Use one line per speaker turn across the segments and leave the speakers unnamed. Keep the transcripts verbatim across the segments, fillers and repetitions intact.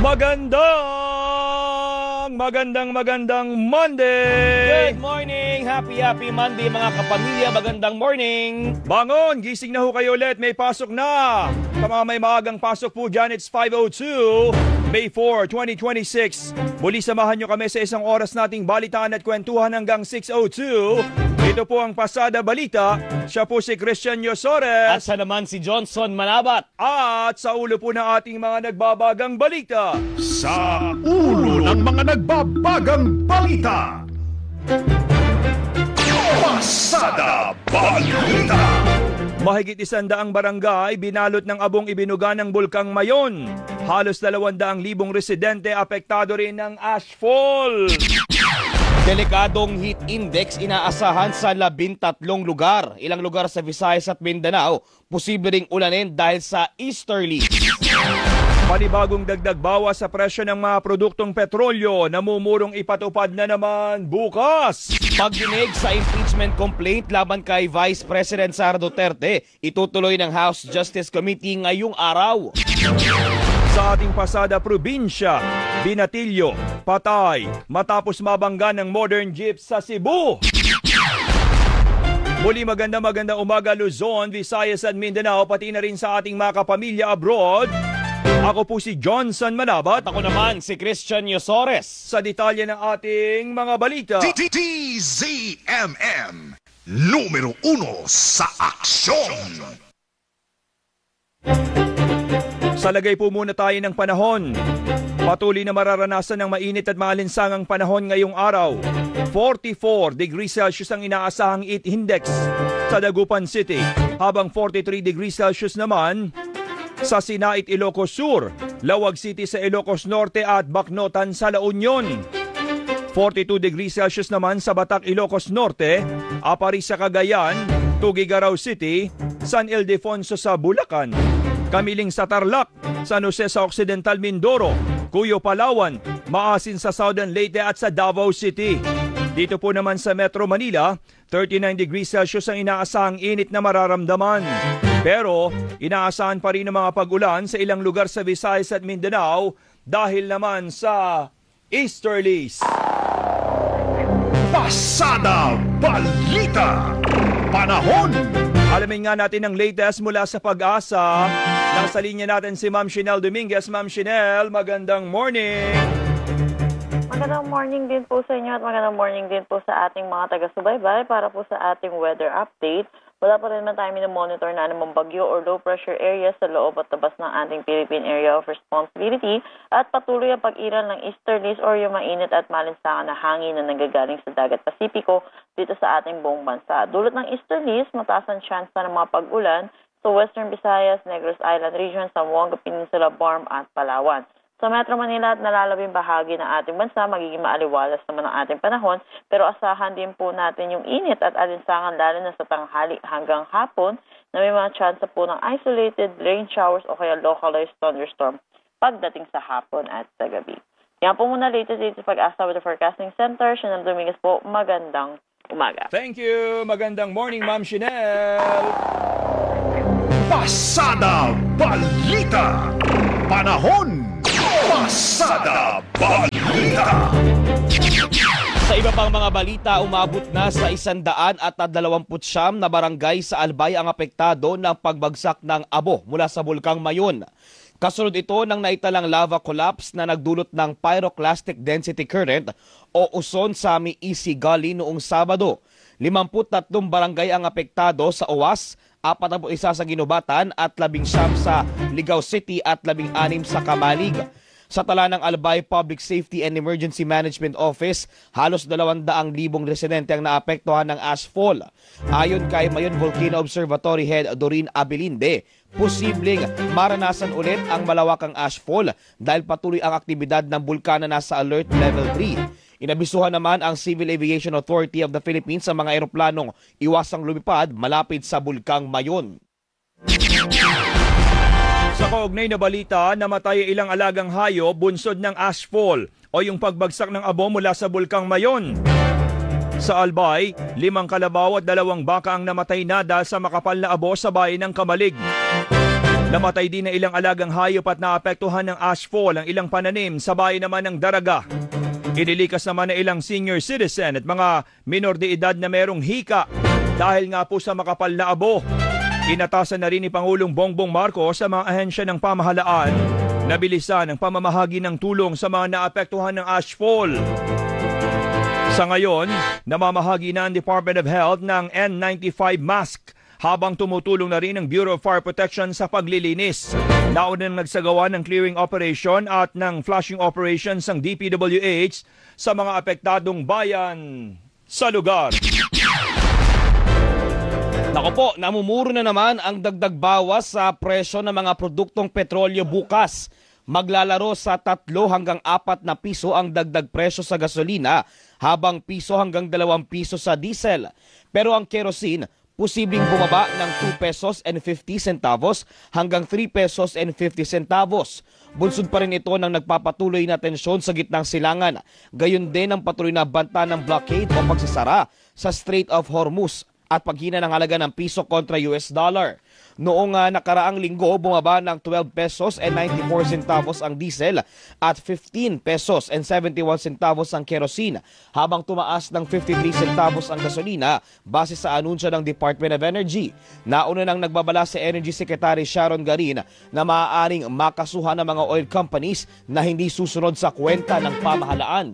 Magandang, magandang, magandang Monday!
Good morning! Happy, happy Monday mga kapamilya. Magandang morning!
Bangon! Gising na ho kayo ulit. May pasok na! Sa mga may maagang pasok po dyan, it's five oh two, May fourth, twenty twenty-six. Muli samahan nyo kami sa isang oras nating balitaan at kwentuhan hanggang six oh two. Ito po ang Pasada Balita. Siya po si Christian Yosores.
At siya naman si Johnson Manabat.
At sa ulo po ng ating mga nagbabagang balita.
Sa ulo ng mga nagbabagang balita. Pasada Balita.
Mahigit isandaang barangay binalot ng abong ibinuga ng Bulkang Mayon. Halos dalawandaang libong residente apektado rin ng ashfall.
Delikadong heat index inaasahan sa labintatlong lugar. Ilang lugar sa Visayas at Mindanao, posible ring ulanin dahil sa easterly.
Panibagong dagdag bawas sa presyo ng mga produktong petrolyo, namumurong ipatupad na naman bukas.
Pagdinig sa impeachment complaint laban kay Vice President Sara Duterte, itutuloy ng House Justice Committee ngayong araw.
Sa ating Pasada Probinsya, binatilyo, patay, matapos mabangga ng modern jeep sa Cebu. Muli maganda maganda umaga Luzon, Visayas at Mindanao, pati na rin sa ating mga kapamilya abroad. Ako po si Johnson Manabat.
Ako naman si Christian Yosores.
Sa detalye ng ating mga balita.
D Z M M, numero uno sa aksyon.
Sa lagay po muna tayo ng panahon. Patuloy na mararanasan ng mainit at maalinsangang panahon ngayong araw. forty-four degrees Celsius ang inaasahang heat index sa Dagupan City, habang forty-three degrees Celsius naman sa Sinait, Ilocos Sur, Lawag City sa Ilocos Norte at Bacnotan sa La Union. forty-two degrees Celsius naman sa Batac, Ilocos Norte, Aparis sa Cagayan, Tugigaraw City, San Ildefonso sa Bulacan, Kamiling sa Tarlac, San Jose sa Occidental Mindoro, Cuyo, Palawan, Maasin sa Southern Leyte at sa Davao City. Dito po naman sa Metro Manila, thirty-nine degrees Celsius ang inaasahang init na mararamdaman. Pero inaasahan pa rin ang mga pag-ulan sa ilang lugar sa Visayas at Mindanao dahil naman sa easterlies.
Pasada Balita. Panahon.
Alamin nga natin ang latest mula sa Pag-asa. Nasa linya natin si Ma'am Shinel Dominguez. Ma'am Shinel, magandang morning.
Magandang morning din po sa inyo at magandang morning din po sa ating mga taga-subaybay para po sa ating weather update. Wala pa rin man tayo minamonitor na anumang bagyo or low pressure area sa loob at tabas ng ating Philippine Area of Responsibility at patuloy ang pag-iral ng easterlies or yung mainit at malinsangan na hangin na nanggagaling sa dagat Pasipiko dito sa ating buong bansa. Dulot ng easterlies, mataas ang chance na ng mga pag-ulan sa Western Visayas, Negros Island region, Zamboanga Peninsula, Barm at Palawan. Sa Metro Manila at nalalabing bahagi ng ating bansa, magiging maaliwalas naman ang ating panahon, pero asahan din po natin yung init at alinsangan lalo na sa tanghali hanggang hapon na may mga chance po ng isolated rain showers o kaya localized thunderstorm pagdating sa hapon at sa gabi. Yan po muna latest dito sa Pag-asa with the Forecasting Center. Shinel Dominguez po, magandang umaga.
Thank you. Magandang morning, Ma'am Shinel.
Pasada Balita. Panahon. Pasada Balita.
Sa iba pang mga balita, umabot na sa isandaan at dalawamput siyam na barangay sa Albay ang apektado ng pagbagsak ng abo mula sa Bulkang Mayon. Kasunod ito ng naitalang lava collapse na nagdulot ng pyroclastic density current o uson sa Miisi Gully noong Sabado. limampu't tatlong barangay ang apektado sa Owas, apat na isa sa Ginubatan at labing siyam sa Ligao City at labing anim sa Kamalig. Sa tala ng Albay Public Safety and Emergency Management Office, halos dalawang-daang libong residente ang naapektuhan ng ashfall. Ayon kay Mayon Volcano Observatory Head Doreen Abilinde, posibleng maranasan ulit ang malawakang ashfall dahil patuloy ang aktibidad ng bulkan na nasa Alert Level three. Inabisuhan naman ang Civil Aviation Authority of the Philippines sa mga eroplanong iwasang lumipad malapit sa Bulkang Mayon.
Sa kaugnay na balita, namatay ilang alagang hayop bunsod ng ashfall o yung pagbagsak ng abo mula sa Bulkang Mayon. Sa Albay, limang kalabaw at dalawang baka ang namatay na dahil sa makapal na abo sa bayan ng Kamalig. Namatay din na ilang alagang hayop at naapektuhan ng ashfall ang ilang pananim sa bayan naman ng Daraga. Inilikas naman na ilang senior citizen at mga minor de edad na merong hika dahil nga po sa makapal na abo. Inatasan na rin ni Pangulong Bongbong Marcos sa mga ahensya ng pamahalaan na bilisan ang pamamahagi ng tulong sa mga naapektuhan ng ashfall. Sa ngayon, namamahagi na ang Department of Health ng N ninety-five mask habang tumutulong na rin ang Bureau of Fire Protection sa paglilinis. Nauna nang nagsagawa ng clearing operation at ng flushing operations ng D P W H sa mga apektadong bayan sa lugar.
Nako po, namumuro na naman ang dagdag bawas sa presyo ng mga produktong petrolyo bukas. Maglalaro sa tatlo hanggang apat na piso ang dagdag presyo sa gasolina habang piso hanggang dalawang piso sa diesel. Pero ang kerosene, posibleng bumaba ng two pesos and fifty centavos hanggang three pesos and fifty centavos. Bunsod pa rin ito ng nagpapatuloy na tensyon sa gitnang silangan. Gayon din ang patuloy na banta ng blockade o pagsasara sa Strait of Hormuz at paghina ng halaga ng piso kontra U S dollar. Noong uh, nakaraang linggo, bumaba ng twelve pesos and ninety-four centavos ang diesel at fifteen pesos and seventy-one centavos ang kerosene, habang tumaas ng fifty-three centavos ang gasolina base sa anunsyo ng Department of Energy. Nauna nang nagbabala si Energy Secretary Sharon Garin na maaaring makasuhan ng mga oil companies na hindi susunod sa kwenta ng pamahalaan.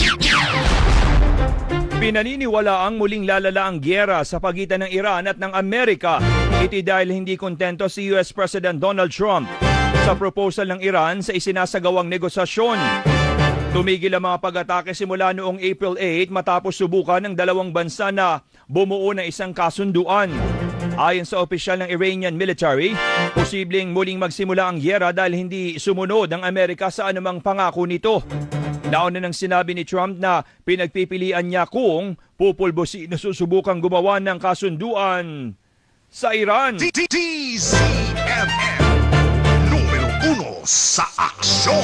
Pinaniniwala ang muling lalala ang gyera sa pagitan ng Iran at ng Amerika. Ito dahil hindi kontento si U S President Donald Trump sa proposal ng Iran sa isinasagawang negosasyon. Tumigil ang mga pag-atake simula noong April eighth matapos subukan ng dalawang bansa na bumuo ng isang kasunduan. Ayon sa opisyal ng Iranian military, posibleng muling magsimula ang gyera dahil hindi sumunod ang Amerika sa anumang pangako nito. Nauna nang sinabi ni Trump na pinagpipilian niya kung pupulbusin na susubukang gumawa ng kasunduan sa Iran.
D Z M M, numero uno sa aksyon.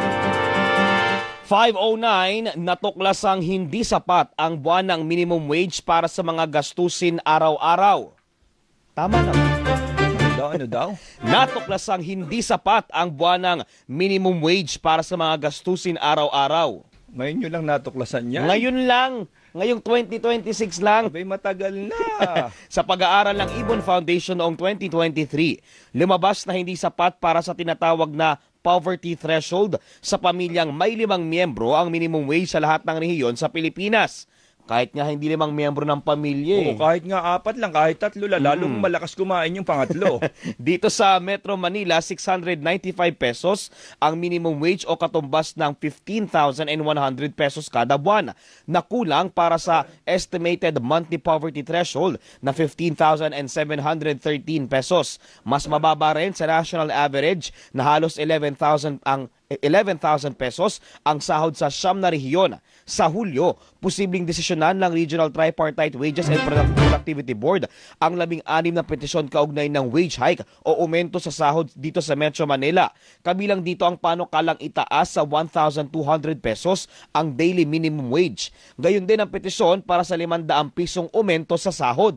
five oh nine, natuklasang hindi sapat ang buwan ng minimum wage para sa mga gastusin araw-araw. Tama na.
Ano daw?
Natuklasang hindi sapat ang buwan ng minimum wage para sa mga gastusin araw-araw.
Ngayon nyo lang natuklasan yan?
Ngayon lang. Ngayong twenty twenty-six lang.
Abay, matagal na.
Sa pag-aaral ng Ibon Foundation noong twenty twenty-three, lumabas na hindi sapat para sa tinatawag na poverty threshold sa pamilyang may limang miyembro ang minimum wage sa lahat ng rehiyon sa Pilipinas. Kahit nga hindi limang miyembro ng pamilya.
Oo, kahit nga apat lang, kahit tatlo lang, lalong malakas kumain yung pangatlo.
Dito sa Metro Manila, six hundred ninety-five pesos ang minimum wage o katumbas ng fifteen thousand one hundred pesos kada buwan, na kulang para sa estimated monthly poverty threshold na fifteen thousand seven hundred thirteen pesos. Mas mababa rin sa national average na halos eleven thousand ang eleven thousand pesos ang sahod sa siyam na rehiyon. Sa Hulyo, posibleng desisyonan ng Regional Tripartite Wages and Productivity Board ang labing anim na petisyon kaugnay ng wage hike o aumento sa sahod dito sa Metro Manila. Kabilang dito ang panukalang itaas sa one thousand two hundred pesos ang daily minimum wage. Gayon din ang petisyon para sa limandaan pisong aumento sa sahod.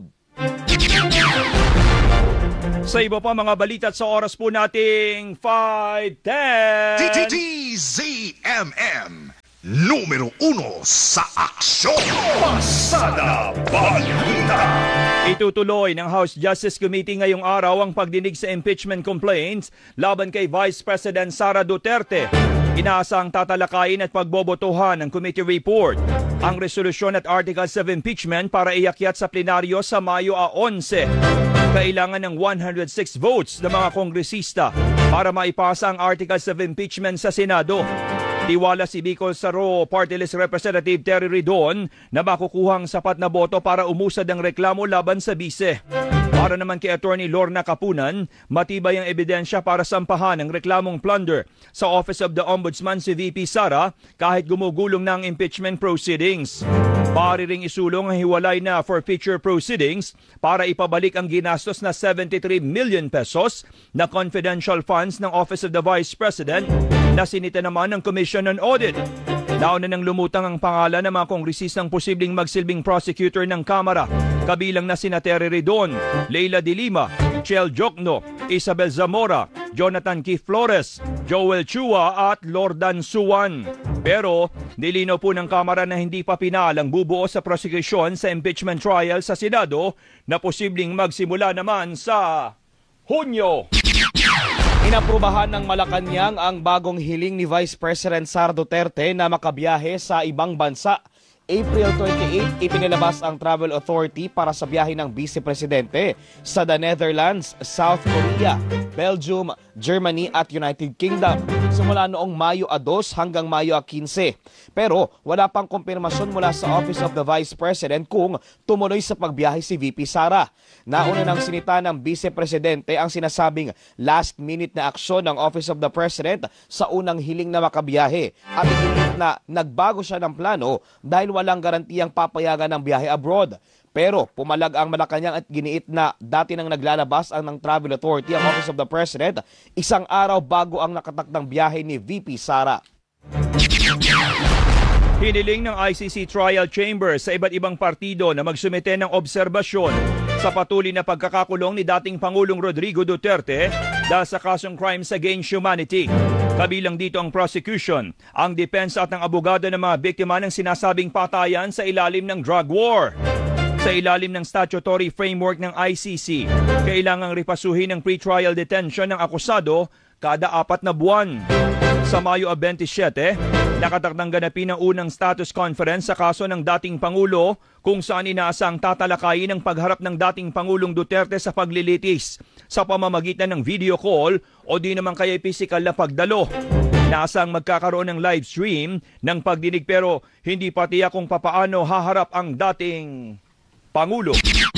Sa iba pa mga balita at sa oras po nating five ten.
D Z M M, numero uno sa aksyon. Pasada Balita.
Itutuloy ng House Justice Committee ngayong araw ang pagdinig sa impeachment complaints laban kay Vice President Sara Duterte. Inaasang tatalakayin at pagbobotohan ng committee report ang resolusyon at articles of impeachment para iakyat sa plenaryo sa Mayo eleven. Kailangan ng one hundred six votes ng mga kongresista para maipasa ang articles of impeachment sa Senado. Tiwala si Bicol Saro Party List Representative Terry Ridon na makukuhang sapat na boto para umusad ang reklamo laban sa bise. Para naman kay Attorney Lorna Kapunan, matibay ang ebidensya para sampahan ang reklamong plunder sa Office of the Ombudsman si V P Sara kahit gumugulong na ang impeachment proceedings. Pari ring isulong ang hiwalay na forfeiture proceedings para ipabalik ang ginastos na seventy-three million pesos na confidential funds ng Office of the Vice President na sinita naman ng Commission on Audit. Nauna nang lumutang ang pangalan ng mga kongresistang posibleng magsilbing prosecutor ng Kamara, kabilang na sina Terry Ridon, Leila de Lima, Chel Jokno, Isabel Zamora, Jonathan Keith Flores, Joel Chua at Lordan Suwan. Pero nilinaw po ng Kamara na hindi pa pinalang bubuo sa prosecution sa impeachment trial sa Senado na posibleng magsimula naman sa Hunyo.
Inaprubahan ng Malacanang ang bagong hiling ni Vice President Sara Duterte na makabiyahe sa ibang bansa. April twenty-eighth, ipinilabas ang Travel Authority para sa biyahe ng Vice Presidente sa the Netherlands, South Korea, Belgium, Germany at United Kingdom simula noong Mayo two hanggang Mayo fifteen. Pero wala pang kumpirmasyon mula sa Office of the Vice President kung tumuloy sa pagbiyahe si V P Sara. Nauna ng sinita ng Vice Presidente ang sinasabing last-minute na aksyon ng Office of the President sa unang hiling na makabiyahe at iginit na nagbago siya ng plano dahil walang garantiyang papayagan ng biyahe abroad. Pero pumalag ang Malacanang at giniit na dati nang naglalabas ang ng Travel Authority ang Office of the President isang araw bago ang nakatakdang biyahe ni V P Sara.
Hiniling ng I C C Trial Chamber sa iba't ibang partido na magsumite ng obserbasyon sa patuloy na pagkakakulong ni dating Pangulong Rodrigo Duterte dahil sa kasong crimes against humanity. Kabilang dito ang prosecution, ang depensa at ang abogado ng mga biktima ng sinasabing patayan sa ilalim ng drug war. Sa ilalim ng statutory framework ng I C C, kailangang ripasuhin ang pretrial detention ng akusado kada apat na buwan. Sa Mayo twenty-seven, nakatakdang ganapin ang unang status conference sa kaso ng dating Pangulo kung saan inaasang tatalakayin ang pagharap ng dating Pangulong Duterte sa paglilitis sa pamamagitan ng video call o di naman kaya physical na pagdalo. Naasang magkakaroon ng live stream ng pagdinig pero hindi pa tiyak kung papaano haharap ang dating Pangulo.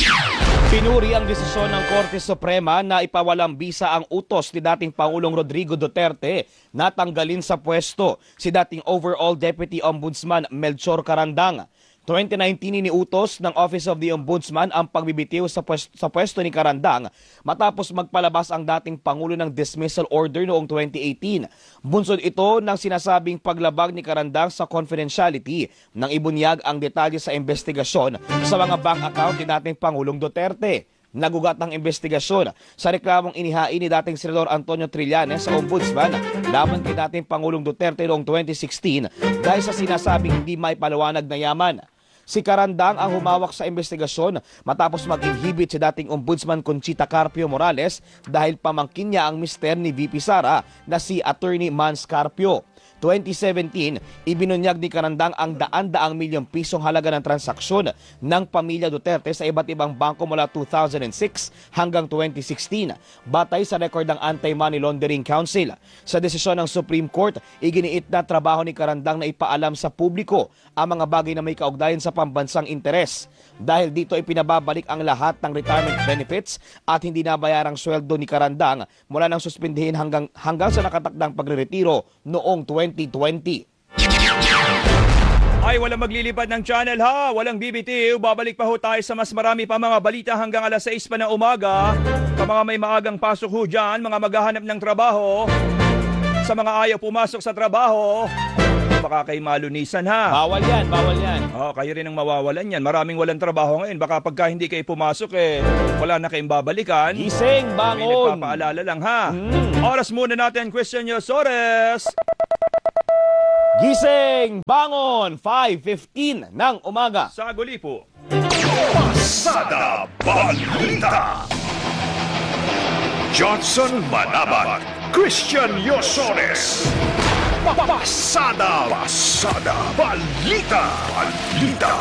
Pinuri ang desisyon ng Korte Suprema na ipawalang bisa ang utos ni dating Pangulong Rodrigo Duterte na tanggalin sa pwesto si dating Overall Deputy Ombudsman Melchor Carandang. twenty nineteen iniutos ng Office of the Ombudsman ang pagbibitiw sa pwesto, sa pwesto ni Carandang matapos magpalabas ang dating Pangulo ng dismissal order noong twenty eighteen. Bunsod ito ng sinasabing paglabag ni Carandang sa confidentiality nang ibunyag ang detalye sa investigasyon sa mga bank account ni dating Pangulong Duterte. Nagugat ang investigasyon sa reklamong inihain ni dating Senador Antonio Trillanes sa Ombudsman laban kay dating Pangulong Duterte noong twenty sixteen dahil sa sinasabing hindi may paliwanag na yaman. Si Carandang ang humawak sa investigasyon matapos mag-inhibit si dating Ombudsman Conchita Carpio Morales dahil pamangkin niya ang mister ni V P Sara na si Attorney Mans Carpio. twenty seventeen, ibinunyag ni Carandang ang daan-daang milyong pisong halaga ng transaksyon ng pamilya Duterte sa iba't ibang bangko mula two thousand six hanggang twenty sixteen, batay sa rekord ng Anti-Money Laundering Council. Sa desisyon ng Supreme Court, iginiit na trabaho ni Carandang na ipaalam sa publiko ang mga bagay na may kaugnayan sa pambansang interes. Dahil dito ipinababalik ang lahat ng retirement benefits at hindi nabayarang sweldo ni Carandang mula nang suspindihin hanggang, hanggang sa nakatakdang pagreretiro noong twenty twenty.
Ay, walang maglilipad ng channel ha, walang B B T. Babalik pa ho tayo sa mas marami pa mga balita hanggang alas sais pa ng umaga. Sa mga may maagang pasok ho dyan, mga maghahanap ng trabaho, sa mga ayaw pumasok sa trabaho, baka kayo malunisan ha.
Bawal yan, bawal yan.
Oh, kayo rin ang mawawalan yan. Maraming walang trabaho ngayon. Baka pagka hindi kayo pumasok eh, wala na kayong babalikan.
Gising,
May
bangon.
nagpapaalala lang ha.
Mm.
Oras muna natin, Christian Yosores.
Gising, bangon, five fifteen ng umaga.
Sa Guli po.
Pasada Balita. Johnson Manabat, Christian Yosores. Pasada, pasada, balita, balita.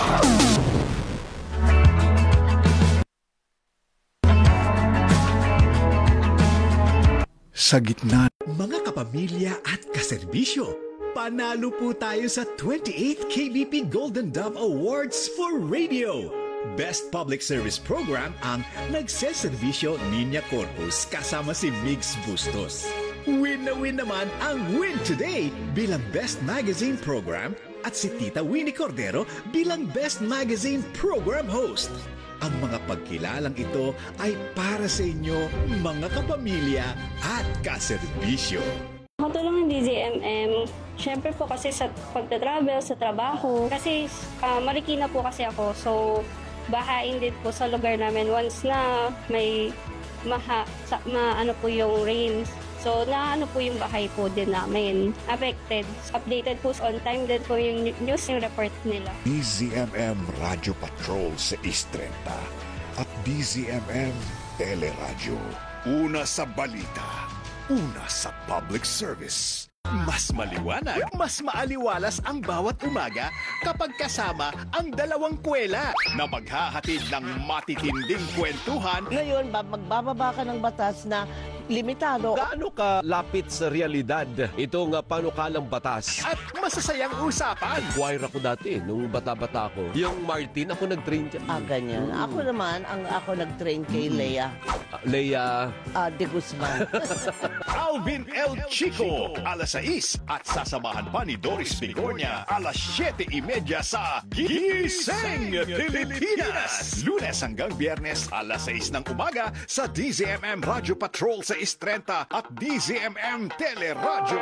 Sa gitna, mga kapamilya at kaserbisyo, panalo po tayo sa twenty-eighth K B P Golden Dove Awards for Radio. Best Public Service Program ang nagseservisyo Niña Corpus kasama si Migs Bustos. Win na win naman ang Win Today bilang Best Magazine Program at si Tita Winnie Cordero bilang Best Magazine Program Host. Ang mga pagkilalang ito ay para sa inyo, mga kapamilya at kaserbisyo.
Makatulong ng D Z M M, syempre po kasi sa pagta-travel, sa trabaho. Kasi uh, Marikina po kasi ako, so bahain din po sa lugar namin once na may maha, sa, ma, ano po yung rain. So, na ano po yung bahay po din namin. Affected. Updated po on time din po yung news yung report nila.
D Z M M Radio Patrol sa East thirty at D Z M M Teleradyo. Una sa balita, una sa public service.
Mas maliwanag, mas maaliwalas ang bawat umaga kapag kasama ang dalawang kwela na maghahatid ng matitinding kwentuhan
Ngayon, ba, magbababa ka ng batas na limitado
Gaano ka lapit sa realidad itong uh, panukalang batas?
at masasayang usapan.
Choir ako dati, nung bata-bata ako. Yung Martin, ako nag-train dyan.
Ah, ganyan. Ako naman, ang ako nag-train kay Lea
Uh, Leia,
ah, de Guzman.
Alvin El Chico, alas sais at sasamahan pa ni Doris Bigornia, alas siyete imedya sa Gising Pilipinas. Lunes hanggang Biyernes, alas sais ng umaga sa D Z M M Radio Patrol sa East thirty at D Z M M Teleradyo.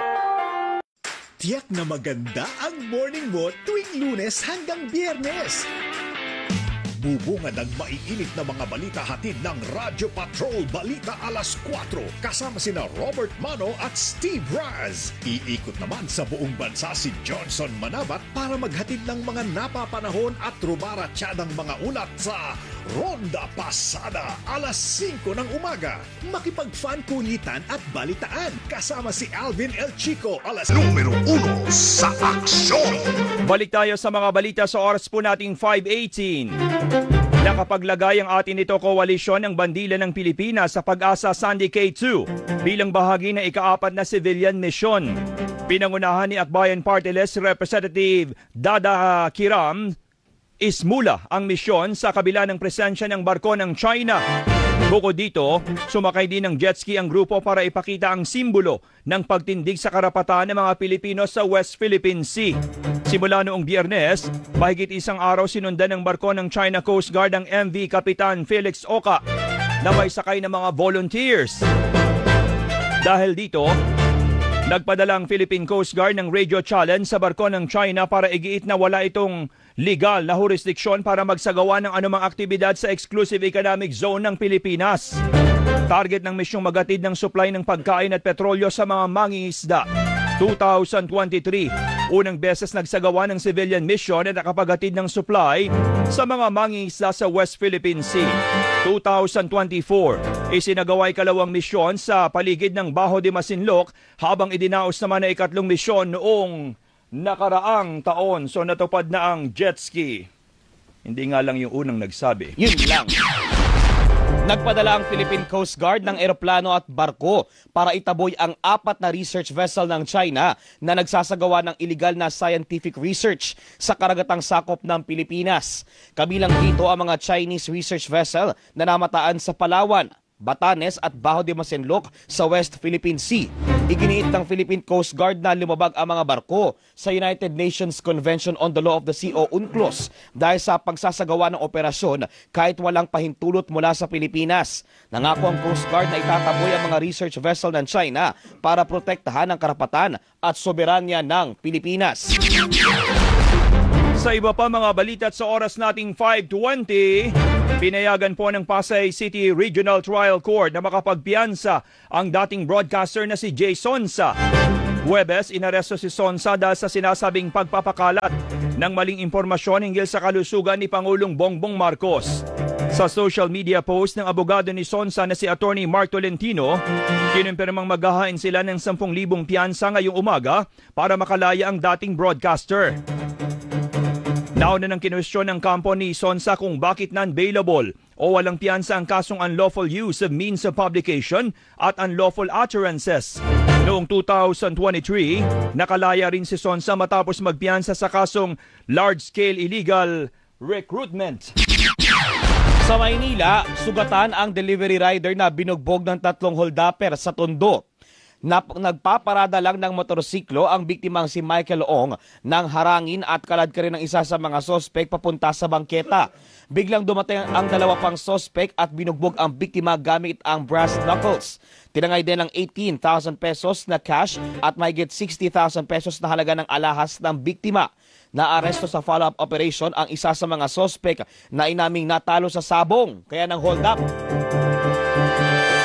Tiyak na maganda ang morning mo tuwing Lunes hanggang Biyernes. Bubungad ang maiinit na mga balita hatid ng Radyo Patrol Balita alas kwatro kasama sina Robert Mano at Steve Raz. Iikot naman sa buong bansa si Johnson Manabat para maghatid ng mga napapanahon at rumaratsyadang mga ulat sa Ronda Pasada alas singko ng umaga. Makipag-fan kulitan at balitaan kasama si Alvin El Chico alas
Numero uno sa aksyon.
Balik tayo sa mga balita sa oras po nating five eighteen. Nakapaglagay ang atin ito koalisyon ng bandila ng Pilipinas sa Pag-asa Sandy K two bilang bahagi ng ikaapat na civilian mission. Pinangunahan ni Akbayan Party List Representative Dada Kiram Ismula ang misyon sa kabila ng presensya ng barko ng China. Bukod dito, sumakay din ng jet ski ang grupo para ipakita ang simbolo ng pagtindig sa karapatan ng mga Pilipino sa West Philippine Sea. Simula noong Biyernes, mahigit isang araw sinundan ng barko ng China Coast Guard ang M V Kapitan Felix Oka na may sakay ng mga volunteers. Dahil dito, nagpadala ang Philippine Coast Guard ng radio challenge sa barko ng China para igiit na wala itong legal na jurisdiksyon para magsagawa ng anumang aktibidad sa exclusive economic zone ng Pilipinas. Target ng misyong magatid ng supply ng pagkain at petrolyo sa mga mangingisda. twenty twenty-three, unang beses nagsagawa ng civilian mission at nakapagatid ng supply sa mga mangingisda sa West Philippine Sea. twenty twenty-four, isinagawa ikalawang misyon sa paligid ng Bajo de Masinloc habang idinaos naman na ikatlong misyon noong nakaraang taon. So natupad na ang jet ski. Hindi nga lang yung unang nagsabi.
Yun lang. Nagpadala ang Philippine Coast Guard ng eroplano at barko para itaboy ang apat na research vessel ng China na nagsasagawa ng illegal na scientific research sa karagatang sakop ng Pilipinas. Kabilang dito ang mga Chinese research vessel na namataan sa Palawan, Batanes at Bajo de Masinloc sa West Philippine Sea. Iginiit ng Philippine Coast Guard na lumabag ang mga barko sa United Nations Convention on the Law of the Sea o UNCLOS dahil sa pagsasagawa ng operasyon kahit walang pahintulot mula sa Pilipinas. Nangako ang Coast Guard na itataboy ang mga research vessel ng China para protektahan ang karapatan at soberanya ng Pilipinas.
Sa iba pa mga balita at sa oras nating five twenty, pinayagan po ng Pasay City Regional Trial Court na makapagpiyansa ang dating broadcaster na si Jay Sonsa. Huwebes, inaresto si Sonsa dahil sa sinasabing pagpapakalat ng maling impormasyon hinggil sa kalusugan ni Pangulong Bongbong Marcos. Sa social media post ng abogado ni Sonsa na si Attorney Mark Tolentino, kinumpirmang maghahain sila ng ten thousand piyansa ngayong umaga para makalaya ang dating broadcaster. Nauna ng kinwestiyon ng kampo ni Sonsa kung bakit non-bailable o walang piyansa ang kasong unlawful use of means of publication at unlawful utterances. Noong two thousand twenty-three, nakalaya rin si Sonsa matapos magpiyansa sa kasong large-scale illegal recruitment.
Sa Maynila, sugatan ang delivery rider na binugbog ng tatlong holdapper sa Tondo. Nap- nagpaparada lang ng motorsiklo ang biktimang si Michael Ong nang harangin at kalad ka rin ng isa sa mga sospek papunta sa bangketa. Biglang dumating ang dalawa pang sospek at binugbog ang biktima gamit ang brass knuckles. Tinangay din ng eighteen thousand pesos na cash at mahigit sixty thousand pesos na halaga ng alahas ng biktima. Naaresto sa follow-up operation ang isa sa mga sospek na inaming natalo sa sabong kaya ng hold up.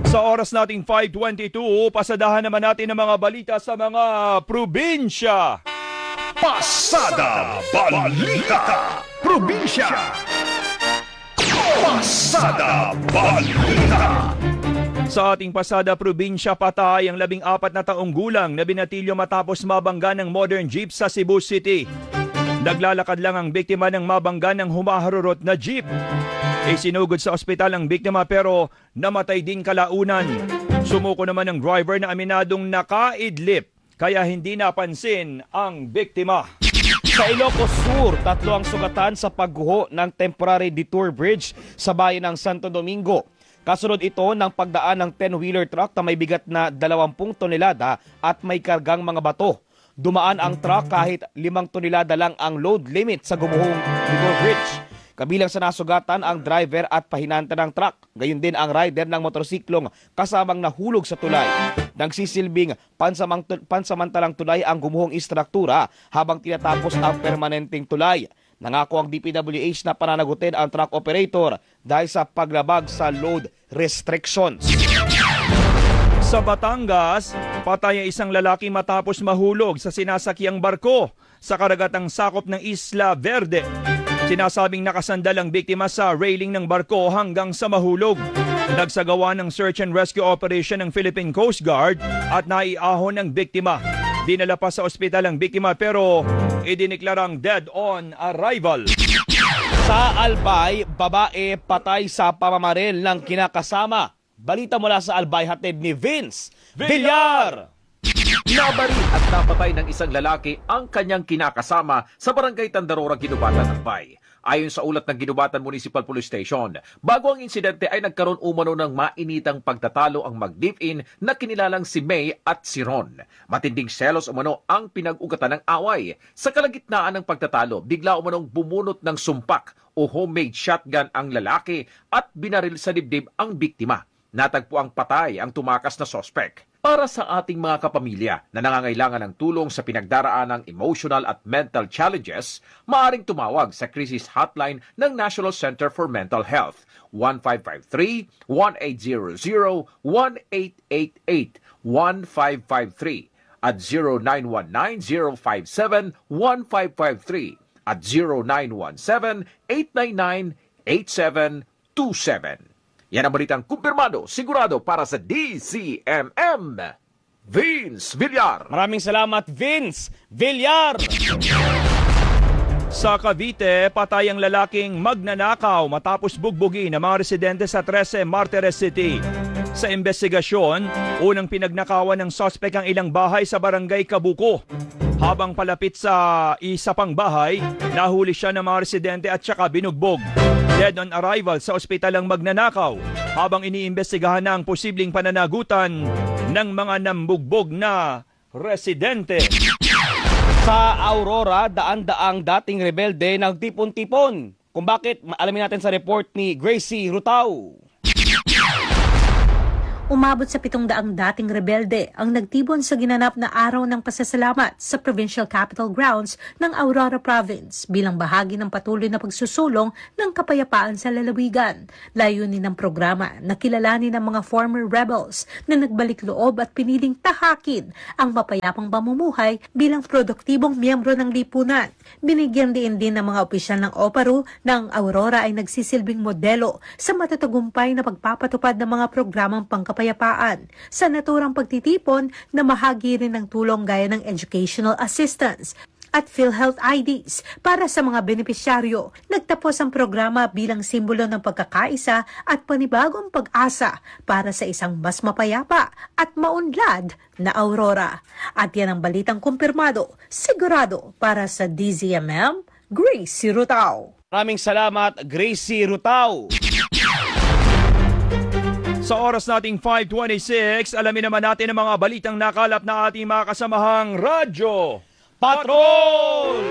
Sa oras nating five twenty-two, pasadahan naman natin ang mga balita sa mga probinsya.
Pasada Balita Probinsya. Pasada Balita.
Sa ating pasada probinsya, patay ang labing apat na taong gulang na binatilyo matapos mabangga ng modern jeep sa Cebu City. Naglalakad lang ang biktima ng mabangga ng humaharurot na jeep. Isinugod sa ospital ang biktima pero namatay din kalaunan. Sumuko naman ang driver na aminadong nakaidlip kaya hindi napansin ang biktima.
Sa Ilocos Sur, tatlo ang sugatan sa pagguho ng temporary detour bridge sa bayan ng Santo Domingo. Kasunod ito ng pagdaan ng ten-wheeler truck na may bigat na dalawampung tonelada at may kargang mga bato. Dumaan ang truck kahit limang tonelada lang ang load limit sa gumuhong detour bridge. Kabilang sa nasugatan ang driver at pahinanta ng truck. Gayon din ang rider ng motorsiklong kasamang nahulog sa tulay. Nagsisilbing pansamang, pansamantalang tulay ang gumuhong istruktura habang tinatapos ang permanenteng tulay. Nangako ang D P W H na pananagutin ang truck operator dahil sa paglabag sa load restrictions.
Sa Batangas, patay ang isang lalaki matapos mahulog sa sinasakyang barko sa karagatang sakop ng Isla Verde. Sinasabing nakasandal ang biktima sa railing ng barko hanggang sa mahulog. Nagsagawa ng search and rescue operation ng Philippine Coast Guard at naiahon ng biktima. Dinala pa sa ospital ang biktima pero idiniklarang dead on arrival.
Sa Albay, babae patay sa pamamaril ng kinakasama. Balita mula sa Albay hatid ni Vince Villar.
Nabaril at napatay ng isang lalaki ang kanyang kinakasama sa barangay Tandarora, Ginubatan, Albay. Ayon sa ulat ng Ginubatan Municipal Police Station, bago ang insidente ay nagkaroon umano ng mainitang pagtatalo ang mag-live-in na kinilalang si May at si Ron. Matinding selos umano ang pinag-ugatan ng away. Sa kalagitnaan ng pagtatalo, bigla umanong bumunot ng sumpak o homemade shotgun ang lalaki at binaril sa dibdib ang biktima. Natagpo ang patay ang tumakas na sospek. Para sa ating mga kapamilya na nangangailangan ng tulong sa pinagdaraan ng emotional at mental challenges, maaaring tumawag sa crisis hotline ng National Center for Mental Health one five five three, one eight zero zero, one eight eight eight, one five five three at zero nine one nine, zero five seven, one five five three at zero nine one seven, eight nine nine, eight seven two seven. Yan ang balitang kumpirmado, sigurado para sa D C M M. Vince Villar.
Maraming salamat, Vince Villar.
Sa Cavite, patay ang lalaking magnanakaw matapos bugbugin ng mga residente sa thirteen Martires City. Sa investigasyon, unang pinagnakawan ng sospek ang ilang bahay sa barangay Kabuko. Habang palapit sa isa pang bahay, nahuli siya ng mga residente at saka binugbog. Dead on arrival sa ospital ang magnanakaw habang iniimbestigahan na ang posibleng pananagutan ng mga nambugbog na residente.
Sa Aurora, daan-daang dating rebelde nagtipon-tipon. Kung bakit, alamin natin sa report ni Gracie Rutao.
Umabot sa pitong daang dating rebelde ang nagtibon sa ginanap na araw ng pasasalamat sa Provincial Capital Grounds ng Aurora Province bilang bahagi ng patuloy na pagsusulong ng kapayapaan sa lalawigan. Layunin ng programa na kilalanin ng mga former rebels na nagbalik loob at piniling tahakin ang mapayapang pamumuhay bilang produktibong miyembro ng lipunan. Binigyan din din ng mga opisyal ng OPARU ng Aurora ay nagsisilbing modelo sa matatagumpay na pagpapatupad ng mga programang pangkapayapaan sa naturang pagtitipon na mahagi rin ng tulong gaya ng educational assistance at PhilHealth I Ds para sa mga benepisyaryo. Nagtapos ang programa bilang simbolo ng pagkakaisa at panibagong pag-asa para sa isang mas mapayapa at maunlad na Aurora. At yan ang balitang kumpirmado, sigurado para sa D Z M M, Gracie Rutao.
Maraming salamat, Gracie Rutao.
Sa oras nating five twenty-six, alamin naman natin ang mga balitang nakalap na ating mga kasamahang radyo Patrol!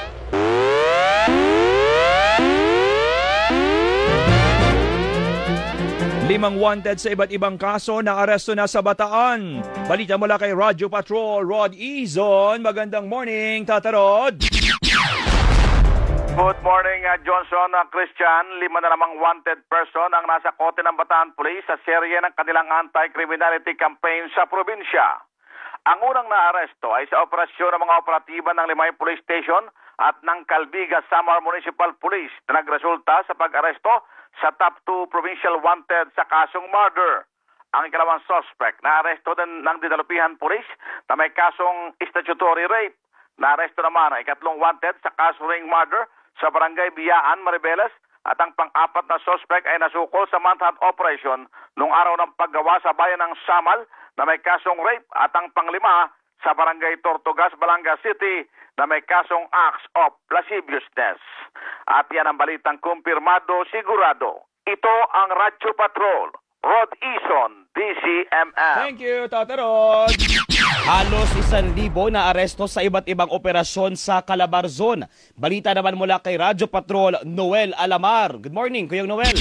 Limang wanted sa iba't ibang kaso na aresto na sa Bataan. Balita mula kay Radyo Patrol, Rod Izon. Magandang morning, Tata Rod.
Good morning, uh, Johnson. Uh, Christian, lima na namang wanted person ang nasa kote ng Bataan Police sa serye ng kanilang anti-criminality campaign sa probinsya. Ang unang naaresto ay sa operasyon ng mga operatiba ng Limay Police Station at ng Calbiga Samar Municipal Police na nagresulta sa pag-aresto sa top two provincial wanted sa kasong murder. Ang ikalawang suspect na aresto din ng Didalupihan Police na may kasong statutory rape. Naaresto naman ang ikatlong wanted sa kaso ring murder sa Barangay Biyaan, Maribeles, at ang pang-apat na suspect ay nasukol sa manhunt operation noong araw ng paggawa sa bayan ng Samal na may kasong rape, at ang panglima sa Barangay Tortugas, Balanga City na may kasong acts of lasciviousness. At yan ang balitang kumpirmado, sigurado. Ito ang Radyo Patrol, Rod Ison, D C M M.
Thank you, Tata Rod.
Halos isang libo na aresto sa iba't ibang operasyon sa Calabarzon. Balita naman mula kay Radyo Patrol, Noel Alamar. Good morning, Kuyang Noel.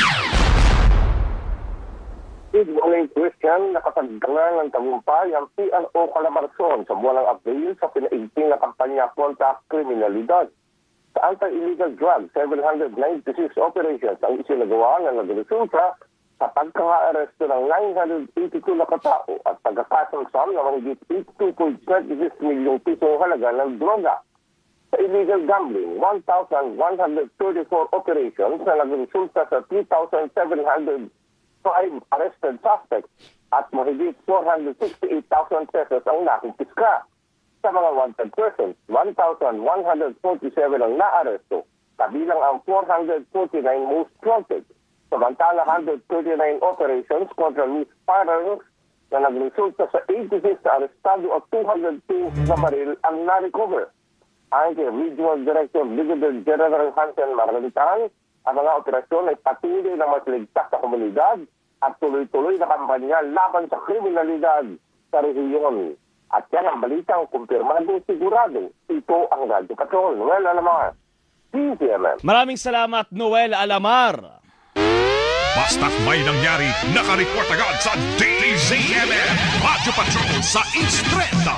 Good morning, Christian. Nakatagdangan ng tagumpay ang P L O Calabarzon sa buwan ng Abril sa pinaigting na kampanya kontra kriminalidad. Sa anti-illegal drugs, seven hundred ninety-six operations ang isinagawa na nagresulta sa pagkaka-aresto ng nine hundred eighty-two na katao at pagkakasang sum na mahigit eighty-two point two six milyong pisong halaga ng droga. Sa illegal gambling, one thousand one hundred thirty-four operations na nagresulta sa three thousand seven hundred five arrested suspects at mahigit four hundred sixty-eight thousand pesos ang nakikiska. Sa mga wanted persons, one thousand one hundred forty-seven ang naaresto, kabilang ang four hundred forty-nine most wanted. Samantala, one hundred thirty-nine operations contra loose firearms na nagresulta sa eighty-six na arestado at two hundred two na baril ang na-recover. Ayon kay Regional Director Brigadier General Hansen Maralitan, ang mga operasyon ay patuloy na mas ligtas sa komunidad at tuloy-tuloy na kampanya laban sa kriminalidad sa rehiyon. At yan ang balitang kumpirmado, sigurado. Ito ang Radyo Patrol. Noel Alamar, D C M M.
Maraming salamat, Noel Alamar.
Basta't may nangyari, nakareport agad sa D Z M M. Radyo Patrol sa East Trenta.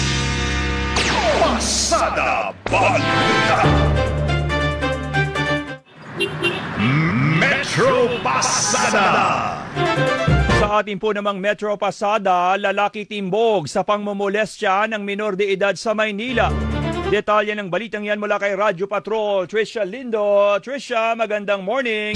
Pasada Balita. Metro Pasada.
Sa atin po namang Metro Pasada, lalaki timbog sa pangmomolestya ng minor de edad sa Maynila. Detalye ng balitang yan mula kay Radyo Patrol, Trisha Lindo. Trisha, magandang morning.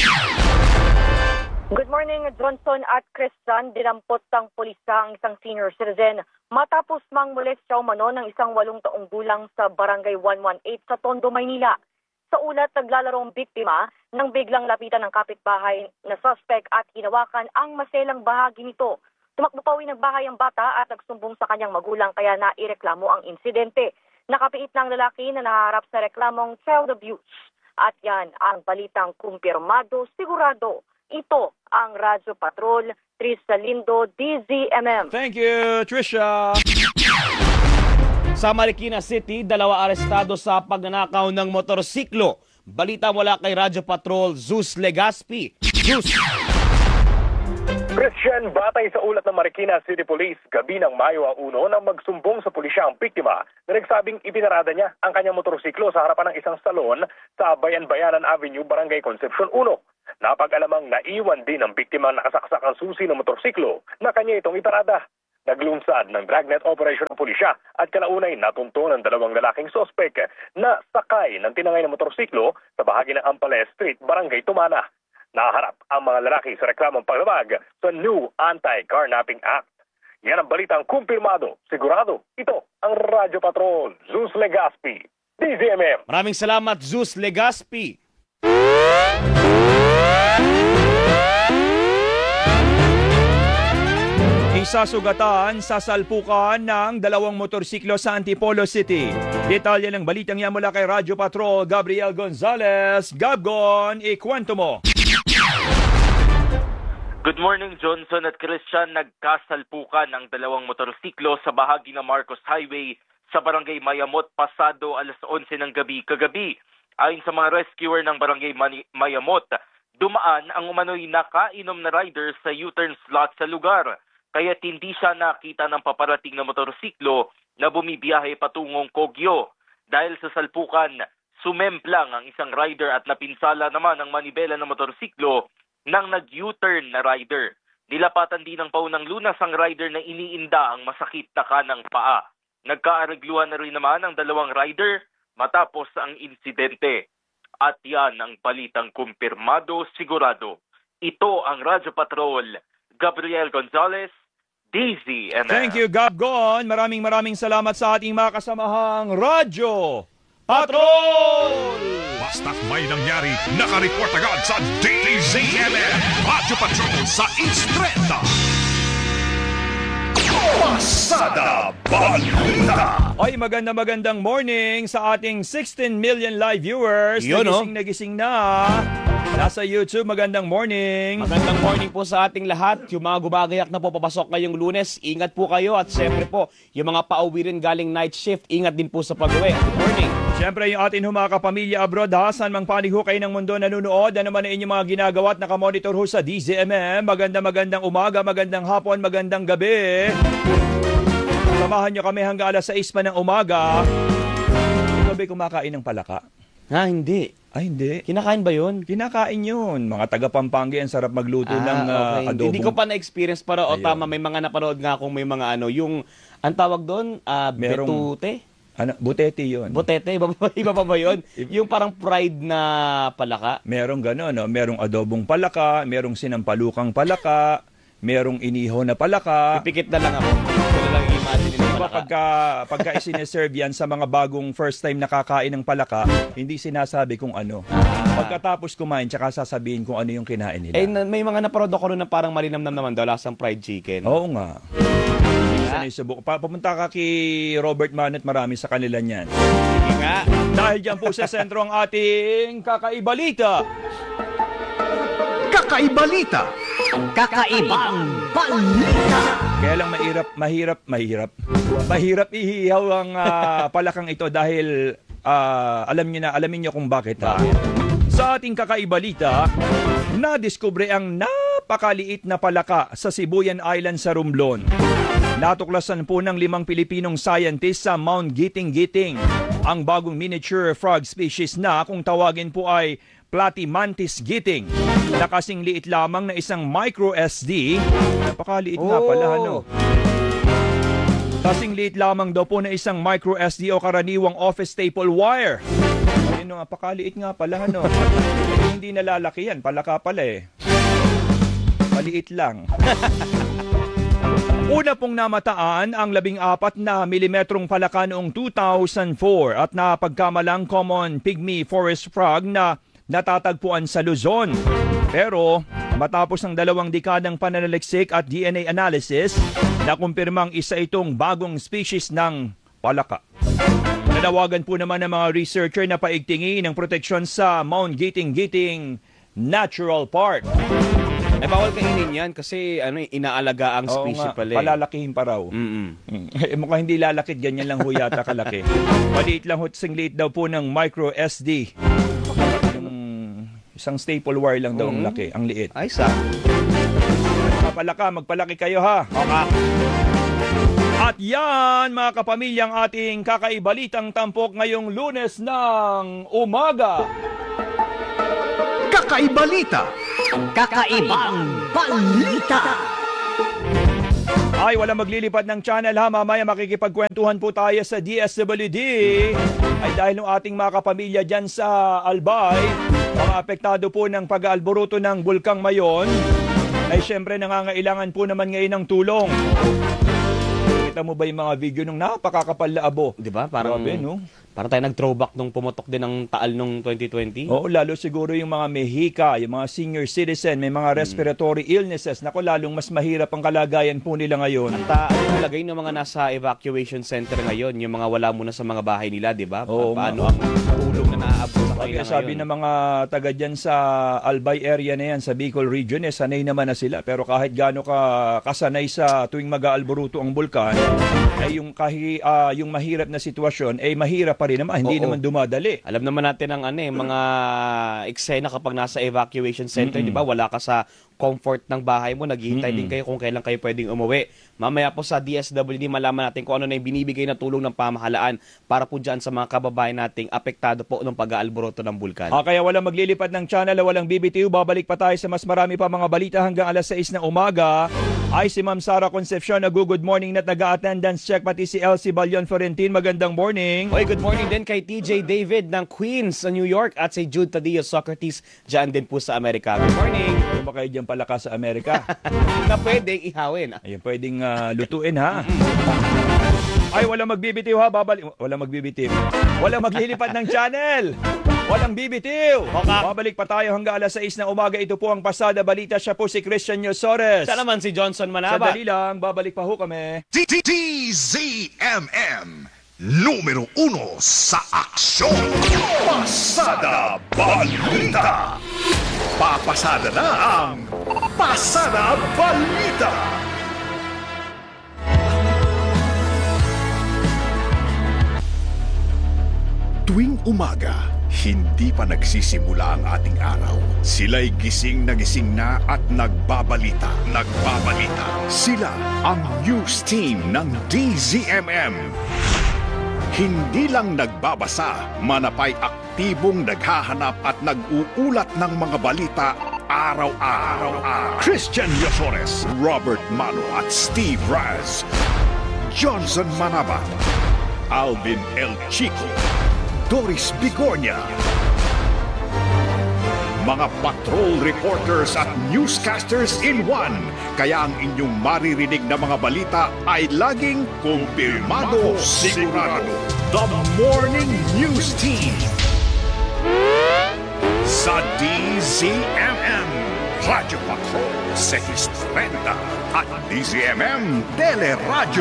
Good morning, Johnson at Christian. Dinampot ng pulisa ang isang senior citizen matapos mangmolestya umano ng isang walong taong gulang sa Barangay one eighteen sa Tondo, Maynila. Sa ulat, naglalaro ang biktima nang biglang lapitan ng kapitbahay na suspect at hinawakan ang maselang bahagi nito. Tumakbo pa uwi ng bahay ang bata at nagsumbong sa kanyang magulang kaya naireklamo ang insidente. Nakapiit ng lalaki na naharap sa reklamong child abuse. At yan ang balitang kumpirmado, sigurado. Ito ang Radyo Patrol, Trisha Lindo, D Z M M.
Thank you, Trisha.
Sa Marikina City, dalawa arestado sa pagnanakaw ng motorsiklo. Balita mula kay Radyo Patrol, Zeus Legaspi. Zeus!
Christian, batay sa ulat ng Marikina City Police, gabi ng Mayo uno nang magsumbong sa pulisya ang biktima na nagsabing ipinarada niya ang kanyang motorsiklo sa harapan ng isang salon sa Bayan-Bayanan Avenue, Barangay Concepcion one. Napag-alamang naiwan din ng biktima nakasaksak ang susi ng motorsiklo na kanya itong iparada. Naglunsad ng dragnet operation ng pulisya at kalaunay natunto ng dalawang lalaking sospek na sakay ng tinangay na motorsiklo sa bahagi ng Ampales Street, Barangay Tumana. Naharap ang mga lalaki sa reklamong paglabag sa New Anti-Carnapping Act. Yan ang balitang kumpirmado, sigurado. Ito ang Radyo Patrol, Zeus Legaspi, D Z M M.
Maraming salamat, Zeus Legaspi.
Isasugatan sa salpukan ng dalawang motorsiklo sa Antipolo City. Detalye ng balitang yan mula kay Radyo Patrol, Gabriel Gonzalez. Gabgon, ikwento mo.
Good morning, Johnson at Christian. Nagkasalpukan ang dalawang motorsiklo sa bahagi ng Marcos Highway sa Barangay Mayamot pasado alas onse ng gabi kagabi. Ayon sa mga rescuer ng Barangay Mayamot, dumaan ang umano'y nakainom na rider sa U-turn slot sa lugar. Kaya't hindi siya nakita ng paparating na motorsiklo na bumibiyahe patungong Kogyo. Dahil sa salpukan, sumemplang ang isang rider at napinsala naman ang manibela ng motorsiklo ng nag-U-turn na rider. Nilapatan din ng paunang lunas ang rider na iniinda ang masakit na kanang paa. Nagkaaragluhan na rin naman ang dalawang rider matapos ang insidente. At yan ang balitang kumpirmado sigurado. Ito ang Radyo Patrol, Gabriel Gonzalez, D Z M M.
Thank you, Gab Gon. Maraming maraming salamat sa ating mga kasamahang Radyo Patrol!
Basta't may nangyari, nakareport agad sa D Z M M. Radyo Patrol sa Istreta. Pasada Balita!
Ay, maganda magandang morning sa ating sixteen million live viewers.
Yun,
nagising, nagising na. Nasa YouTube, magandang morning.
Magandang morning po sa ating lahat. Yung mga gumagayak na po papasok ngayong Lunes, ingat po kayo. At siyempre po, yung mga pauwi rin galing night shift, ingat din po sa pag-uwi. Good morning.
Siyempre, yung atin mga kapamilya abroad, ha, saan mang panig ho kayo ng mundo nanonood, ano man na inyong mga ginagawa at nakamonitor ho sa D Z M M. Maganda magandang umaga, magandang hapon, magandang gabi. Samahan nyo kami hanggang alas sais pa ng umaga. Ikaw ba'y kumakain ng palaka?
Ha, hindi.
Ay, hindi.
Kinakain ba yun?
Kinakain yun. Mga taga Pampanga, ang sarap magluto
Ah,
ng uh,
okay.
adobong.
Hindi ko pa na-experience pero o
Ayun.
tama, may mga napanood nga akong may mga ano, yung, ang tawag doon, ah,
Merong-
betute?
Ano, butete yun.
Butete, iba pa, iba pa ba yun? Yung parang fried na palaka?
Merong gano'n, no? Merong adobong palaka, merong sinampalukang palaka, merong iniho na palaka.
Pipikit na lang ako. Ito na lang i-imagine nila
Diba,
palaka.
pagka, pagka isineserve yan sa mga bagong first time nakakain ng palaka, hindi sinasabi kung ano. Pagkatapos kumain, tsaka sasabihin kung ano yung kinain nila.
Eh, na- may mga naparod ako rin na parang malinamnam naman daw, lasang fried chicken.
Oo nga. Sanay subok. Pa pumunta ka kay Robert Manat, marami sa kanila niyan.
Sige nga.
Dahil dyan po sa sentro ang ating kakaibalita.
Kakaibalita. Kakaibang balita.
Kaya lang mahirap, mahirap, mahirap. Mahirap ihihaw ang ah, palakang ito dahil ah, alam niyo na, alamin niyo kung bakit. Ha? Sa ating kakaibalita, nadiskubre ang napakaliit na palaka sa Sibuyan Island sa Romblon. Natuklasan po ng limang Pilipinong scientists sa Mount Giting-Giting ang bagong miniature frog species na kung tawagin po ay Platymantis giting. Nakasing liit lamang na isang micro S D. Napakaliit nga pala, ano? Kasing liit lamang daw po na isang micro S D o karaniwang office staple wire. Ayun, napakaliit nga pala, ano? Eh, hindi nalalaki yan, palaka pala eh. Maliit lang. Una pong namataan ang labing apat na milimetrong palaka noong two thousand four at napagkamalang common pygmy forest frog na natatagpuan sa Luzon. Pero matapos ng dalawang dekadang pananaliksik at D N A analysis, nakumpirmang isa itong bagong species ng palaka. Nanawagan po naman ng mga researcher na paigtingin ang proteksyon sa Mount Giting-Giting Natural Park.
Ay, bawal kainin yan kasi ano, inaalaga ang
Oo
species
nga,
pala eh.
palalakihin pa raw.
Mm-mm.
Eh, mukhang hindi lalakit, ganyan lang ho yata kalaki. Maliit lang ho, singliit daw po ng micro S D. Yung isang staple wire lang daw ang
Mm.
laki, ang liit.
Ay, sa.
Mga palaka, magpalaki kayo ha.
Okay.
At yan, mga kapamilyang ating kakaibalitang tampok ngayong Lunes ng umaga.
Kakaibalita. Kakaibang balita.
Ay, wala maglilipad ng channel ha. Mamaya makikipagkwentuhan po tayo sa D S W D. Ay dahil ng ating mga kapamilya dyan sa Albay, mga apektado po ng pag-aalboruto ng Bulkang Mayon, ay syempre nangangailangan po naman ngayon ng tulong. Kita mo ba yung mga video nung napakakapal na abo?
Di ba? Parang,
Grabe, no?
parang tayo nag-throwback nung pumutok din ng Taal nung twenty twenty.
Oo, lalo siguro yung mga mehika, yung mga senior citizen, may mga respiratory illnesses. Naku, lalong mas mahirap ang kalagayan po nila ngayon.
At uh, ano talagay ng mga nasa evacuation center ngayon, yung mga wala muna sa mga bahay nila, di ba?
Oo,
Paano ang tulong na naaabot sa kanila
Kaya sabi
ngayon?
ng mga taga dyan sa Albay area na yan, sa Bicol region, eh, sanay naman na sila. Pero kahit gaano ka kasanay sa tuwing mag-aalboruto ang bulkan, ay yung, kahi, ah, yung mahirap na sitwasyon, ay mahirap pa rin naman. Hindi
Oo.
naman dumadali.
Alam naman natin ang ano eh, mga eksena kapag nasa evacuation center, di ba? Wala ka sa comfort ng bahay mo. Naghihintay
Mm-mm.
din kayo kung kailan kayo pwedeng umuwi. Mamaya po sa D S W D, malaman natin kung ano na yung binibigay na tulong ng pamahalaan para po dyan sa mga kababayan nating apektado po ng pag-aalboroto ng bulkan.
Ah, kaya walang maglilipad ng channel, walang B B T U. Babalik pa tayo sa mas marami pa mga balita hanggang alas sais ng umaga. Ay si Ma'am Sara Concepcion na good morning na nag-attendance check, pati si Elsie Balion Florentin. Magandang morning.
Oy, good morning din kay T J David ng Queens sa New York at si Jude Tadillo Socrates dyan din po sa Amerika. Good morning.
Kung ba kayo dyan palakas sa Amerika?
Na pwedeng ihawin.
Ayun, pwedeng uh, lutuin ha. Ay, walang magbibitiw ha, babalik. Walang magbibitiw. Walang maglilipad ng channel. Walang bibitiw. Babalik pa tayo hanggang alas sais ng umaga. Ito po ang Pasada Balita. Siya po si Christian Yosores.
Siya naman si Johnson Manaba.
Sandali lang, babalik pa ho kami.
D Z M M, numero uno sa aksyon. Pasada Balita. Papasada na ang Pasada Balita. Tuwing umaga, hindi pa nagsisimula ang ating araw. Sila'y gising na gising na at nagbabalita. Nagbabalita. Sila ang news team ng D Z M M. Hindi lang nagbabasa, manapay aktibong naghahanap at nag-uulat ng mga balita araw-araw. Christian Yosores, Robert Mano at Steve Raz. Johnson Manabat, Alvin El Chico, Doris Bigornia. Mga patrol reporters at newscasters in one. Kaya ang inyong maririnig na mga balita ay laging kumpirmado, sigurado. The Morning News Team sa D Z M M, Radyo Patrol six thirty at D Z M M Teleradyo.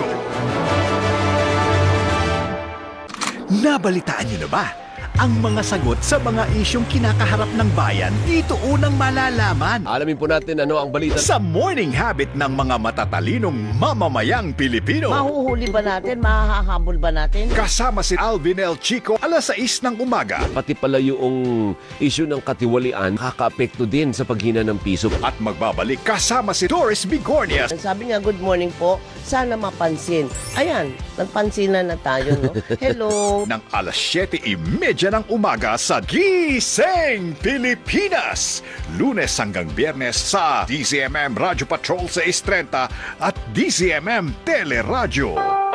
Nabalitaan niyo na ba ang mga sagot sa mga isyong kinakaharap ng bayan? Dito unang malalaman.
Alamin po natin ano ang balita
Sa morning habit ng mga matatalinong mamamayang Pilipino.
Mahuhuli ba natin? Mahahabol ba natin?
Kasama si Alvin El Chico alas sais ng umaga.
Pati pala yung issue ng katiwalian, kaka-apekto din sa paghina ng piso.
At magbabalik kasama si Doris Bigornia.
Sabi niya, good morning po. Sana mapansin. Ayan, nagpansinan na tayo, no? Hello.
Ng alas siyete trenta ng umaga sa Gising Pilipinas. Lunes hanggang Biyernes sa D Z M M Radyo Patrol six thirty at D Z M M Teleradyo.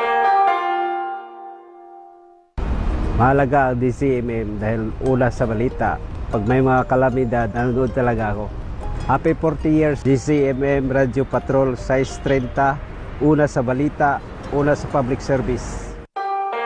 Mahalaga ang D Z M M dahil una sa balita. Pag may mga kalamidad, nanonood talaga ako. Happy forty years D Z M M Radyo Patrol six thirty, una sa balita, una sa public service.